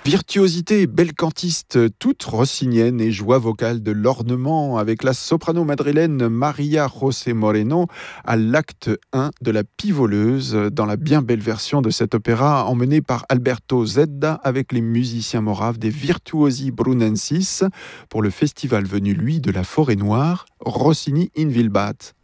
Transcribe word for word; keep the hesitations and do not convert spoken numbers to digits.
Virtuosité et belle cantiste, toute rossinienne et joie vocale de l'ornement avec la soprano madrilène Maria José Moreno à l'acte un de La Pivoleuse dans la bien belle version de cet opéra emmené par Alberto Zedda avec les musiciens moraves des Virtuosi Brunensis pour le festival venu lui de la Forêt Noire Rossini in Vilbat.